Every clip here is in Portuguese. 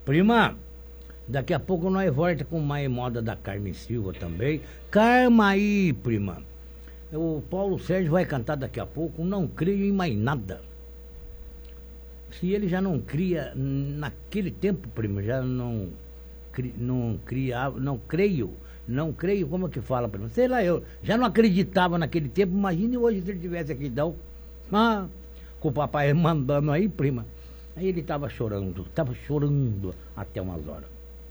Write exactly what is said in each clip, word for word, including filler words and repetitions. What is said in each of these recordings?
Prima, daqui a pouco nós volta com mais moda da Carmen Silva também. Calma aí, prima. O Paulo Sérgio vai cantar daqui a pouco, não creio em mais nada. Se ele já não cria naquele tempo, prima, já não, cri, não criava, não creio, não creio, como é que fala, prima? Sei lá, eu já não acreditava naquele tempo, imagine hoje se ele tivesse aqui, então, ah, com o papai mandando aí, prima. Aí ele estava chorando, estava chorando até umas horas.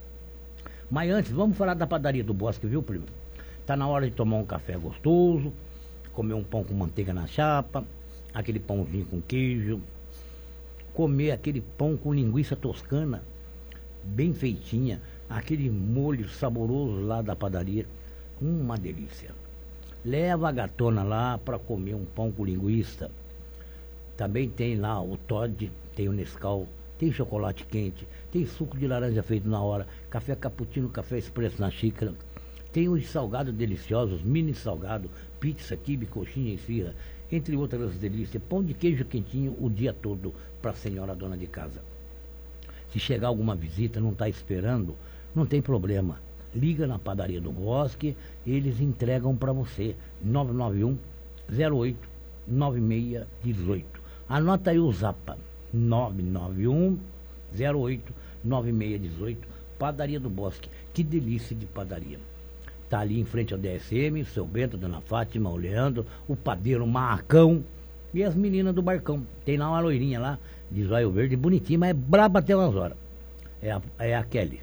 Mas antes, vamos falar da padaria do Bosque, viu, prima? Tá na hora de tomar um café gostoso, comer um pão com manteiga na chapa, aquele pãozinho com queijo, comer aquele pão com linguiça toscana, bem feitinha, aquele molho saboroso lá da padaria, uma delícia. Leva a gatona lá para comer um pão com linguiça. Também tem lá o Toddy, tem o Nescau, tem chocolate quente, tem suco de laranja feito na hora, café cappuccino, café expresso na xícara. Tem os salgados deliciosos, mini salgado, pizza, quibe, coxinha e esfirra, entre outras delícias. Pão de queijo quentinho o dia todo para a senhora dona de casa. Se chegar alguma visita, não está esperando, não tem problema. Liga na padaria do Bosque, eles entregam para você. nove nove um, zero oito, nove seis um oito. Anota aí o Zapa. nove nove um, zero oito, nove seis um oito. Padaria do Bosque. Que delícia de padaria. Tá ali em frente ao D S M, o seu Bento, a dona Fátima, o Leandro, o padeiro Marcão e as meninas do Barcão. Tem lá uma loirinha lá, de zóio verde, bonitinha, mas é braba até umas horas. É a, é a Kelly,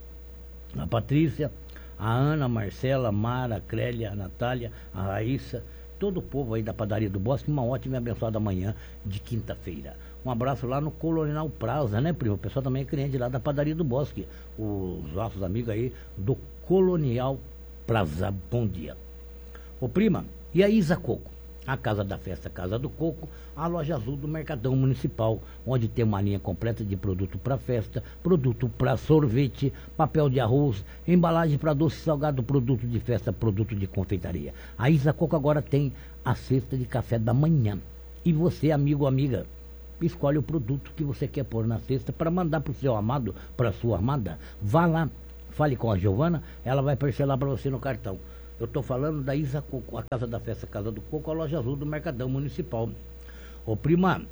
a Patrícia, a Ana, a Marcela, a Mara, a Crélia, a Natália, a Raíssa, todo o povo aí da padaria do Bosque. Uma ótima e abençoada manhã de quinta-feira. Um abraço lá no Colonial Praza, né, primo? O pessoal também é cliente lá da padaria do Bosque. Os nossos amigos aí do Colonial Praza. Bom dia. Ô, prima, e a Isa Coco? A Casa da Festa, Casa do Coco, a loja azul do Mercadão Municipal, onde tem uma linha completa de produto para festa, produto para sorvete, papel de arroz, embalagem para doce salgado, produto de festa, produto de confeitaria. A Isa Coco agora tem a cesta de café da manhã. E você, amigo ou amiga, escolhe o produto que você quer pôr na cesta para mandar para o seu amado, para a sua amada. Vá lá, fale com a Giovana, ela vai parcelar para você no cartão. Eu estou falando da Isa Coco, a Casa da Festa, Casa do Coco, a loja azul do Mercadão Municipal. Ô, prima,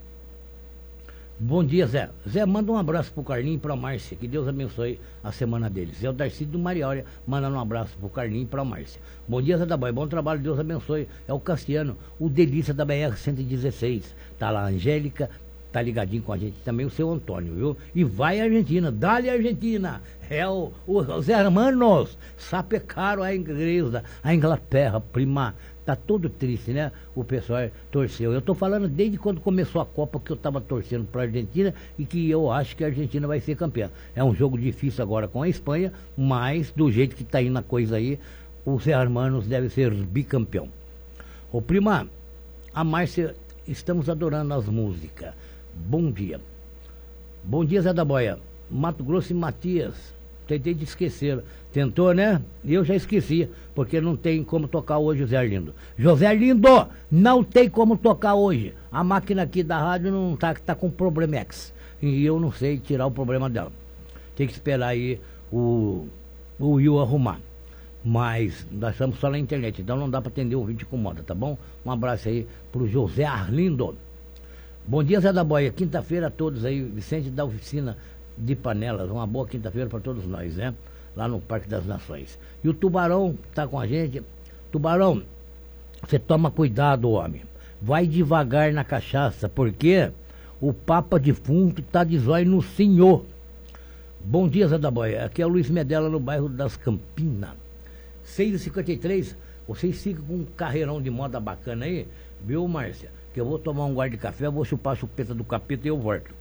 bom dia, Zé. Zé, manda um abraço pro Carlinho e pra Márcia, que Deus abençoe a semana deles. Zé, o Darcy do Mariória, mandando um abraço pro Carlinho e pra Márcia. Bom dia, Zé da Boia, bom trabalho, Deus abençoe. É o Cassiano, o delícia da B R cento e dezesseis. Tá lá a Angélica, tá ligadinho com a gente também, o seu Antônio, viu? E vai Argentina, dá-lhe Argentina. É o, o, os hermanos, sapecaram a inglesa, a Inglaterra, prima. Tá todo triste, né? O pessoal torceu. Eu tô falando desde quando começou a Copa que eu tava torcendo pra Argentina e que eu acho que a Argentina vai ser campeã. É um jogo difícil agora com a Espanha, mas do jeito que tá indo a coisa aí, os hermanos devem ser bicampeão. Ô, prima, a Márcia, estamos adorando as músicas. Bom dia. Bom dia, Zé da Boia. Mato Grosso e Matias. Tentei de esquecer. Tentou, né? E eu já esqueci, porque não tem como tocar hoje, José Arlindo. José Arlindo, não tem como tocar hoje. A máquina aqui da rádio não tá, tá com problemex. E eu não sei tirar o problema dela. Tem que esperar aí o, o Will arrumar. Mas nós estamos só na internet, então não dá para atender o vídeo com moda, tá bom? Um abraço aí pro José Arlindo. Bom dia, Zé da Boia. Quinta-feira a todos aí. Vicente da Oficina de Panelas. Uma boa quinta-feira para todos nós, né? Lá no Parque das Nações. E o Tubarão tá com a gente. Tubarão, você toma cuidado, homem. Vai devagar na cachaça, porque o Papa defunto tá de zóio no senhor. Bom dia, Zé da Boia. Aqui é o Luiz Medella, no bairro das Campinas. seis e cinquenta e três. Vocês ficam com um carreirão de moda bacana aí, viu, Márcia? Que eu vou tomar um guarda de café, eu vou chupar a chupeta do capeta e eu volto.